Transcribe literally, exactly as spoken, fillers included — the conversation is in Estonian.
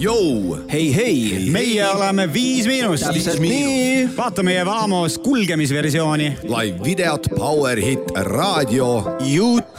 Jou! Hei, hei! Meie oleme Viis Miinust. Täpselt nii. Vaata meie Vamos kulgemisversiooni. Live videot, Power Hit, raadio, YouTube.